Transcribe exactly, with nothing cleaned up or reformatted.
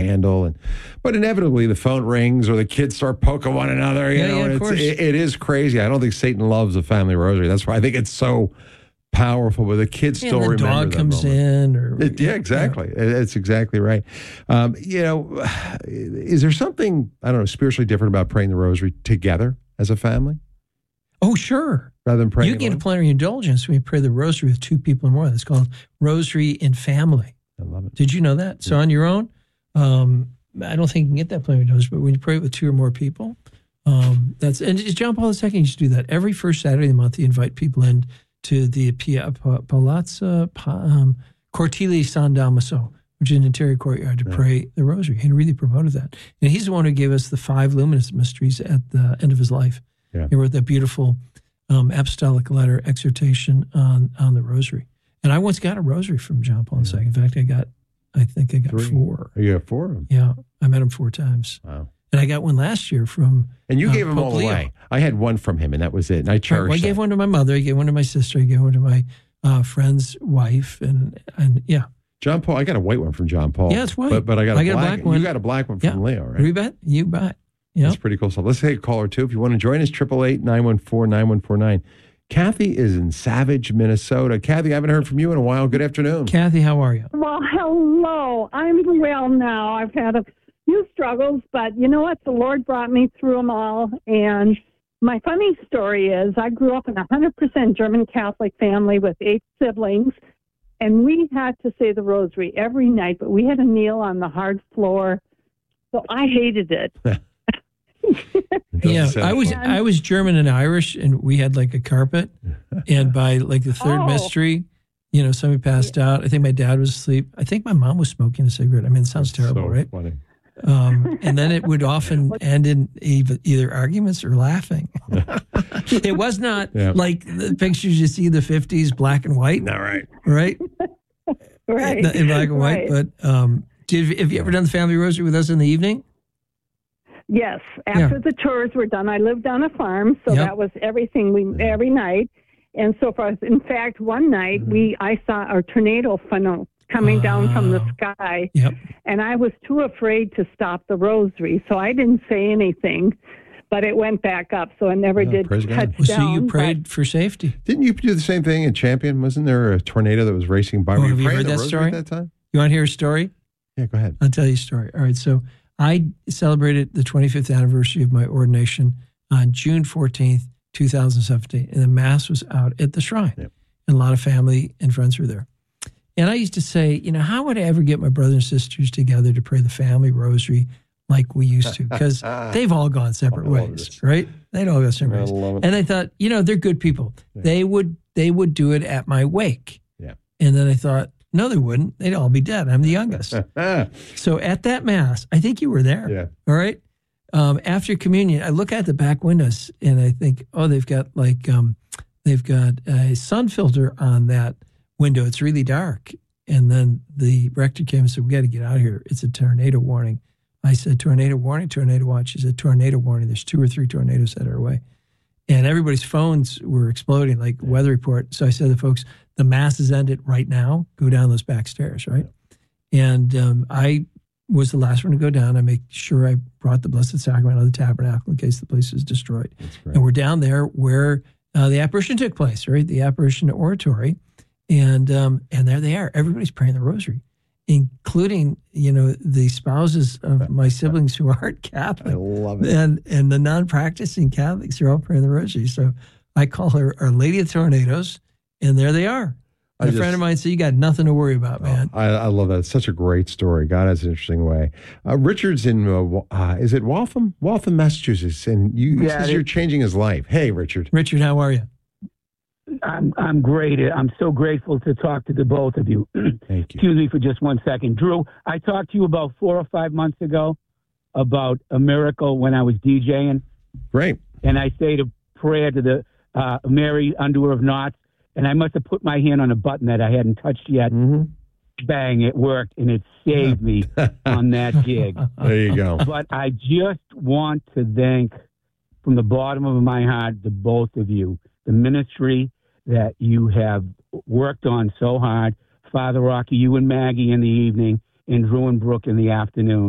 candle, and but inevitably the phone rings or the kids start poking one another. You Yeah, know, yeah, of and it's, course. it, it is crazy. I don't think Satan loves the family rosary. That's why I think it's so powerful, but the kids Yeah, still and the remember dog that comes moment. in, or It, yeah, exactly. It- It's exactly right. Um, you know, is there something, I don't know, spiritually different about praying the rosary together as a family Oh, sure. rather than praying You get a alone? plenary indulgence when you pray the rosary with two people or more. That's called rosary in family. I love it. Did you know that? So on your own, um, I don't think you can get that plenary indulgence, but when you pray it with two or more people, um, that's, and John Paul the Second used to do that. Every first Saturday of the month, he invite people in to the Pia, Pa- Palazzo Pa- um, Cortili San Damaso, which is an interior courtyard, to Yeah. pray the rosary. He really promoted that. And he's the one who gave us the five luminous mysteries at the end of his life. Yeah. He wrote that beautiful um, apostolic letter exhortation on, on the rosary. And I once got a rosary from John Paul the Second. In fact, I got, I think I got Three. four. Oh, you have four of them. Yeah, I met him four times. Wow. And I got one last year from And you uh, gave them Pope all Leo. away. I had one from him, and that was it. And I Right, cherish well, I that. gave one to my mother. I gave one to my sister. I gave one to my uh, friend's wife. And, and yeah. John Paul, I got a white one from John Paul. Yeah, it's white. But, but I got a I got a black, black one. You got a black one from Yeah. Leo, right? You bet. You bet. Yeah. That's pretty cool stuff. Let's take a caller, too. If you want to join us, eight eight eight, nine one four, nine one four nine. Kathy is in Savage, Minnesota. Kathy, I haven't heard from you in a while. Good afternoon. Kathy, how are you? Well, hello. I'm well now. I've had a few struggles, but you know what? The Lord brought me through them all. And my funny story is I grew up in a one hundred percent German Catholic family with eight siblings, and we had to say the rosary every night, but we had to kneel on the hard floor. So I hated it. Yeah, sound I was fun. I was German and Irish, and we had like a carpet. And by like the third Oh. mystery, you know, somebody passed out. I think my dad was asleep. I think my mom was smoking a cigarette. I mean, it sounds terrible, so right? funny. Um, and then it would often end in either, either arguments or laughing. It was not Yeah. like the pictures you see in the fifties, black and white, All right. right? Right. In, in black and white. Right. But um, did have you ever done the family rosary with us in the evening? Yes, after Yeah. the tours were done, I lived on a farm, so Yep. that was everything we every night. And so far, in fact, one night we I saw a tornado funnel coming down from the Wow. sky, Yep. and I was too afraid to stop the rosary, so I didn't say anything. But it went back up, so it never Yeah, did praise touch God. Well, down. so you but- prayed for safety. Didn't you do the same thing in Champion? Wasn't there a tornado that was racing by? Oh, Were have you praying heard the that rosary story? at that time? You want to hear a story? Yeah, go ahead. I'll tell you a story. All right. So I celebrated the twenty-fifth anniversary of my ordination on June fourteenth, twenty seventeen. And the Mass was out at the shrine. Yep. And a lot of family and friends were there. And I used to say, you know, how would I ever get my brothers and sisters together to pray the family rosary like we used to? Because they've all gone separate I love ways, this. right? They'd all go separate I ways. love it. And I thought, you know, they're good people. Yeah. They would they would do it at my wake. Yeah. And then I thought, no, they wouldn't. They'd all be dead. I'm the youngest. Ah, So at that Mass, I think you were there. yeah. All right. Um, after communion, I look at the back windows and I think, oh, they've got like, um, they've got a sun filter on that window. It's really dark. And then the rector came and said, we got to get out of here. It's a tornado warning. I said, tornado warning, tornado watch. He said, tornado warning. There's two or three tornadoes headed our way. And everybody's phones were exploding, like weather report. So I said to the folks, the Mass has ended right now. Go down those back stairs, right? And um, I was the last one to go down. I make sure I brought the Blessed Sacrament out of the tabernacle in case the place was destroyed. That's great. And we're down there where uh, the apparition took place, right? The apparition oratory. And um, and there they are. Everybody's praying the rosary, including, you know, the spouses of my siblings who aren't I Catholic. love it. And and the non-practicing Catholics are all praying the rosary. So I call her Our Lady of Tornadoes, and there they are. I And a just- friend of mine said, you got nothing to worry about, man. I, I love that. It's such a great story. God has an interesting way. Uh, Richard's in, uh, Wa- uh, is it Waltham? Waltham, Massachusetts. And you, he Yeah, says it- you're changing his life. Hey, Richard. Richard, how are you? I'm I'm great. I'm so grateful to talk to the both of you. Thank you. Excuse me for just one second. Drew, I talked to you about four or five months ago about a miracle when I was DJing, Great. and I stayed a prayer to the uh, Mary Undoer of Knots, and I must have put my hand on a button that I hadn't touched yet. hmm Bang, it worked, and it saved me on that gig. There you go. But I just want to thank from the bottom of my heart the both of you, the ministry that you have worked on so hard. Father Rocky, you and Maggie in the evening, and Drew and Brooke in the afternoon.